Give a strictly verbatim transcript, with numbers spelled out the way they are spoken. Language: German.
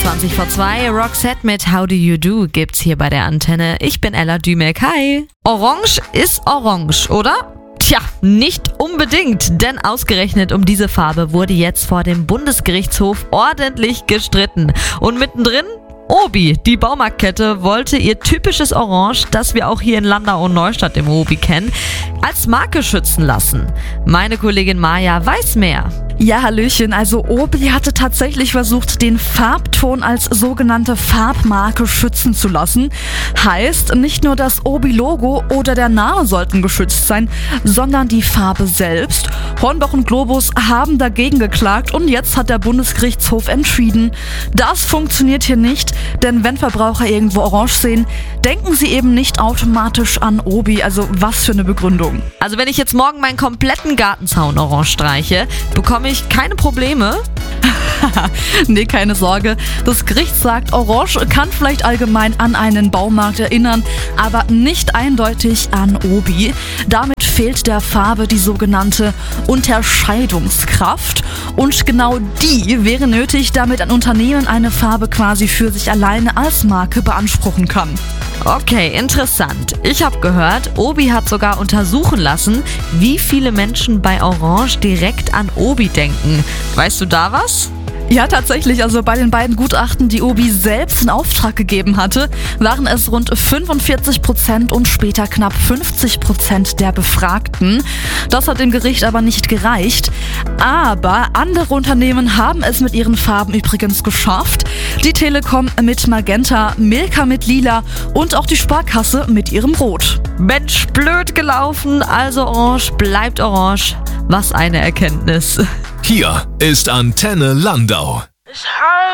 zwanzig vor zwei, Roxette mit How Do You Do gibt's hier bei der Antenne. Ich bin Ella Dümek, hi. Orange ist orange, oder? Tja, nicht unbedingt, denn ausgerechnet um diese Farbe wurde jetzt vor dem Bundesgerichtshof ordentlich gestritten. Und mittendrin Obi, die Baumarktkette, wollte ihr typisches Orange, das wir auch hier in Landau und Neustadt im Obi kennen, als Marke schützen lassen. Meine Kollegin Maja weiß mehr. Ja, hallöchen, also Obi hatte tatsächlich versucht, den Farbton als sogenannte Farbmarke schützen zu lassen. Heißt, nicht nur das Obi-Logo oder der Name sollten geschützt sein, sondern die Farbe selbst. Hornbach und Globus haben dagegen geklagt und jetzt hat der Bundesgerichtshof entschieden, das funktioniert hier nicht, denn wenn Verbraucher irgendwo orange sehen, denken sie eben nicht automatisch an Obi. Also was für eine Begründung. Also wenn ich jetzt morgen meinen kompletten Gartenzaun orange streiche, bekomme ich keine Probleme? Nee, keine Sorge. Das Gericht sagt, Orange kann vielleicht allgemein an einen Baumarkt erinnern, aber nicht eindeutig an Obi. Damit fehlt der Farbe die sogenannte Unterscheidungskraft. Und genau die wäre nötig, damit ein Unternehmen eine Farbe quasi für sich alleine als Marke beanspruchen kann. Okay, interessant. Ich habe gehört, Obi hat sogar untersuchen lassen, wie viele Menschen bei Orange direkt an Obi denken. Weißt du da was? Ja, tatsächlich. Also bei den beiden Gutachten, die Obi selbst in Auftrag gegeben hatte, waren es rund fünfundvierzig Prozent und später knapp fünfzig Prozent der Befragten. Das hat dem Gericht aber nicht gereicht. Aber andere Unternehmen haben es mit ihren Farben übrigens geschafft. Die Telekom mit Magenta, Milka mit Lila und auch die Sparkasse mit ihrem Rot. Mensch, blöd gelaufen. Also Orange bleibt orange. Was eine Erkenntnis. Hier ist Antenne Landau.